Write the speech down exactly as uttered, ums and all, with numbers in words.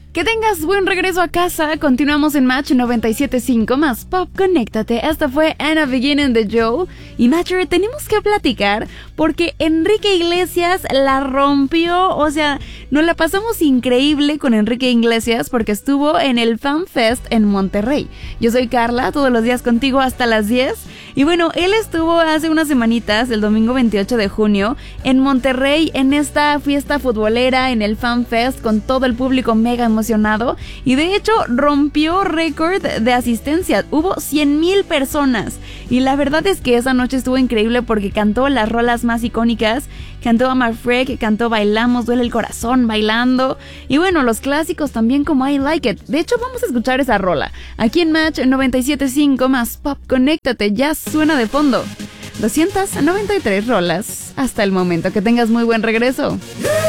Que tengas buen regreso a casa. Continuamos en Match noventa y siete punto cinco más Pop. Conéctate. Esta fue Anna Beginning de Joe. Y Matcher, tenemos que platicar porque Enrique Iglesias la rompió. O sea, nos la pasamos increíble con Enrique Iglesias porque estuvo en el Fan Fest en Monterrey. Yo soy Carla, todos los días contigo hasta las diez. Y bueno, él estuvo hace unas semanitas, el domingo veintiocho de junio, en Monterrey, en esta fiesta futbolera, en el Fan Fest, con todo el público mega emocionado. Y de hecho, rompió récord de asistencia. Hubo cien mil personas. Y la verdad es que esa noche estuvo increíble porque cantó las rolas más icónicas. Cantó Amar Freak, cantó Bailamos, Duele el Corazón, Bailando. Y bueno, los clásicos también como I Like It. De hecho, vamos a escuchar esa rola. Aquí en Match noventa y siete punto cinco más Pop. Conéctate, ya suena de fondo. doscientas noventa y tres rolas hasta el momento. Que tengas muy buen regreso. Yeah.